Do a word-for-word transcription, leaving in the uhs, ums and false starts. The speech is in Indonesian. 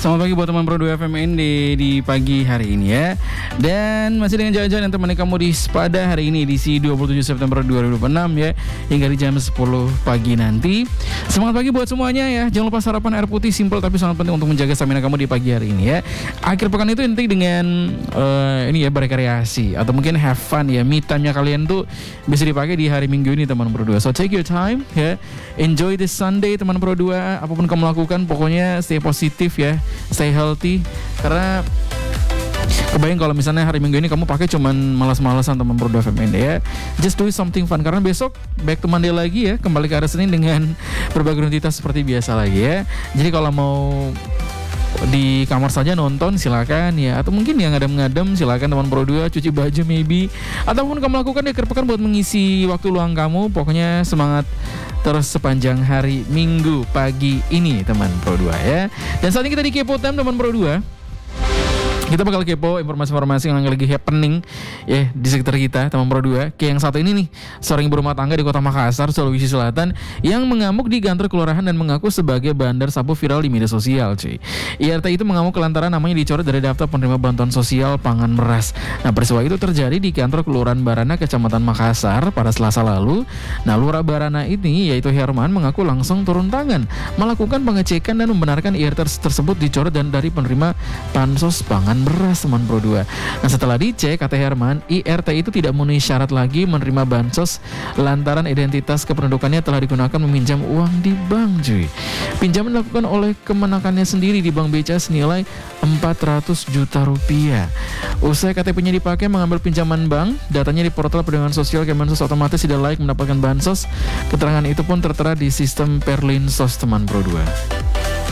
Selamat pagi buat teman Pro dua F M N di, di pagi hari ini ya. Dan masih dengan jalan-jalan yang temani kamu di Spada hari ini edisi dua puluh tujuh September dua ribu dua puluh enam ya, hingga di jam sepuluh pagi nanti. Semangat pagi buat semuanya ya. Jangan lupa sarapan air putih, simple tapi sangat penting untuk menjaga stamina kamu di pagi hari ini ya. Akhir pekan itu inti dengan uh, ini ya, berrekreasi atau mungkin have fun ya. Me time-nya kalian tuh bisa dipakai di hari Minggu ini teman Pro dua. So take your time ya. Enjoy this Sunday teman Pro dua. Apapun kamu lakukan pokoknya stay positif ya. Stay healthy, karena kebayang kalau misalnya hari Minggu ini kamu pakai cuman malas-malasan teman Pro dua F M N ya. Just do something fun, karena besok back to Monday lagi ya, kembali ke hari Senin dengan berbagai rutinitas seperti biasa lagi ya. Jadi kalau mau di kamar saja nonton silakan ya, atau mungkin yang ngadem-ngadem silakan teman Pro dua, cuci baju maybe, ataupun kamu lakukan di akhir pekan buat mengisi waktu luang kamu. Pokoknya semangat terus sepanjang hari Minggu pagi ini teman Pro dua ya. Dan saat ini kita di Kepo Time teman Pro dua. Kita bakal kepo informasi-informasi yang lagi happening ya di sekitar kita teman Pro dua. Kayak yang satu ini nih, seorang ibu rumah tangga di Kota Makassar, Sulawesi Selatan yang mengamuk di kantor kelurahan dan mengaku sebagai bandar sabu viral di media sosial cuy. I R T itu mengamuk lantaran namanya dicoret dari daftar penerima bantuan sosial pangan beras. Nah, peristiwa itu terjadi di kantor kelurahan Barana, Kecamatan Makassar pada Selasa lalu. Nah, Lurah Barana ini yaitu Herman mengaku langsung turun tangan melakukan pengecekan dan membenarkan I R T tersebut dicoret dan dari penerima bansos pangan beras teman Pro dua. Nah, setelah dicek kata Herman, I R T itu tidak memenuhi syarat lagi menerima bansos lantaran identitas kependudukannya telah digunakan meminjam uang di bank cuy. Pinjaman dilakukan oleh kemenakannya sendiri di Bank B C A senilai empat ratus juta rupiah. Usai K T P-nya dipakai mengambil pinjaman bank, datanya di portal perlindungan sosial Kemensos otomatis tidak layak mendapatkan bansos. Keterangan itu pun tertera di sistem Perlinsos teman Pro dua.